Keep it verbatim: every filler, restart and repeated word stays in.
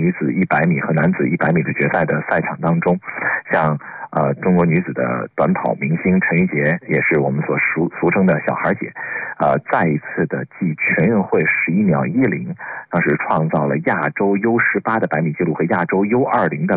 女子一百米和男子一百米的决赛的赛场当中，像呃中国女子的短跑明星陈玉洁，也是我们所俗俗称的小孩姐，呃再一次的继全运会十一秒一零，当时创造了亚洲 U 十八的百米记录和亚洲 U 二零的